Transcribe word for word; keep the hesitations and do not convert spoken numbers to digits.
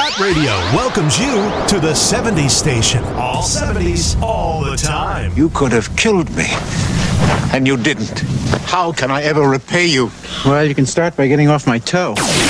Cat Radio welcomes you to the seventies station. All seventies, all the time. You could have killed me, and you didn't. How can I ever repay you? Well, you can start by getting off my toe.